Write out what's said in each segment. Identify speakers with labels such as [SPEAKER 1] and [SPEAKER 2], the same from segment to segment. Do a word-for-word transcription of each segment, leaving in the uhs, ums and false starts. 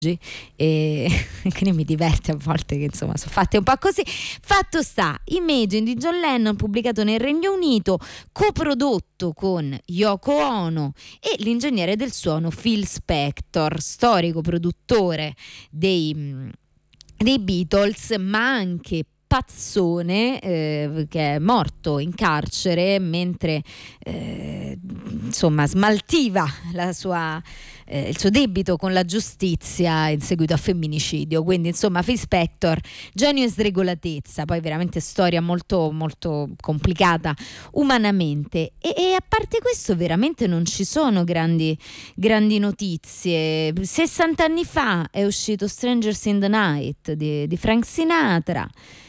[SPEAKER 1] e quindi mi diverte a volte che insomma sono fatte un po' così. Fatto sta, Imagine di John Lennon, pubblicato nel Regno Unito, coprodotto con Yoko Ono e l'ingegnere del suono Phil Spector, storico produttore dei, dei Beatles, ma anche pazzone, eh, che è morto in carcere mentre eh, insomma smaltiva la sua, eh, il suo debito con la giustizia in seguito a femminicidio. Quindi insomma Phil Spector, genio e sregolatezza, poi veramente storia molto molto complicata umanamente, e, e a parte questo veramente non ci sono grandi grandi notizie. sessanta anni fa è uscito Strangers in the Night di, di Frank Sinatra.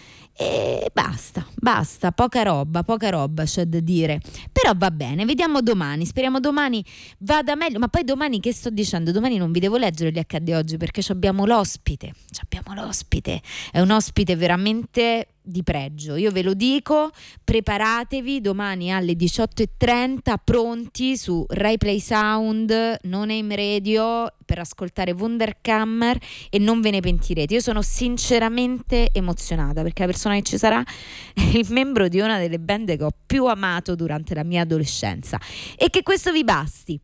[SPEAKER 1] E basta, basta, poca roba, poca roba c'è da dire. Però va bene, vediamo domani, speriamo domani vada meglio. Ma poi domani che sto dicendo? Domani non vi devo leggere gli accadde oggi perché abbiamo l'ospite, abbiamo l'ospite, è un ospite veramente di pregio, io ve lo dico, preparatevi domani alle diciotto e trenta pronti su Rai Play Sound, No Name Radio, per ascoltare Wunderkammer e non ve ne pentirete. Io sono sinceramente emozionata perché la persona che ci sarà è il membro di una delle band che ho più amato durante la mia adolescenza, e che questo vi basti.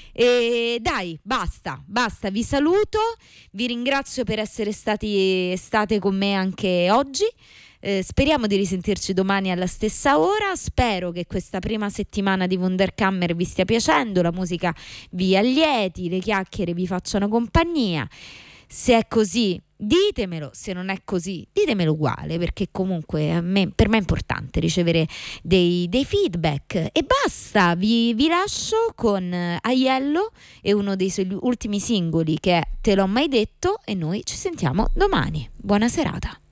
[SPEAKER 1] E dai, basta, basta, vi saluto, vi ringrazio per essere stati state con me anche oggi. Eh, speriamo di risentirci domani alla stessa ora. Spero che questa prima settimana di Wunderkammer vi stia piacendo, la musica vi allieti, le chiacchiere vi facciano compagnia. Se è così ditemelo, se non è così ditemelo uguale, perché comunque a me, per me è importante ricevere dei, dei feedback. E basta, vi, vi lascio con Aiello e uno dei suoi ultimi singoli che è Te l'ho mai detto, e noi ci sentiamo domani. Buona serata.